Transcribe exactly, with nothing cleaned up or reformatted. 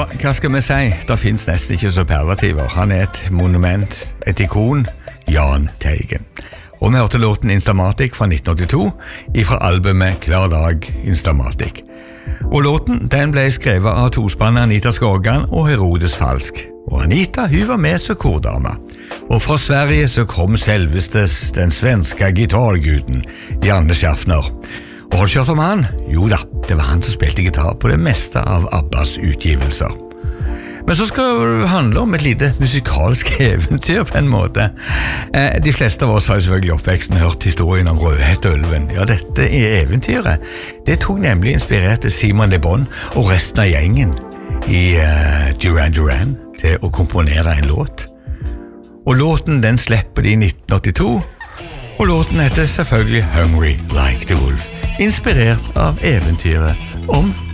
Ja, hva skal vi si? Det finnes nesten ikke superlativer. Han er et monument, et ikon, Jahn Teigen. Og vi hørte låten Instamatic fra nitten åttito, ifra albumet Klar Dag Instamatic. Og låten den ble skrevet av tospannet Anita Skorgan og Herodes Falsk. Og Anita, hun var med som kordama. Og fra Sverige så kom selvestes den svenske gitarguden, Janne Schaffner. Og har du kjørt om han? Jo da, det var han som spilte gitar på det meste av Abbas utgivelser. Men så skal det handle om et lite musikalsk eventyr på en måte. Eh, de fleste av oss har jo selvfølgelig oppveksten hørt historien om Rødhette-ulven. Ja, dette er eventyret. Det tok nemlig inspirerte Simon Le Bon og resten av gjengen i uh, Duran Duran til å komponere en låt. Og låten den slipper de i nitten åttito, og låten heter selvfølgelig Hungry Like the Wolf, inspirert av eventyret om